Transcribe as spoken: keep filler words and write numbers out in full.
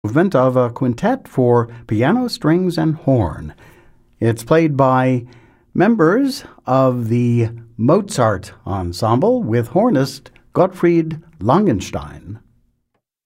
movement of a quintet for piano, strings, and horn. It's played by members of the Mozart Ensemble with hornist Gottfried Langenstein.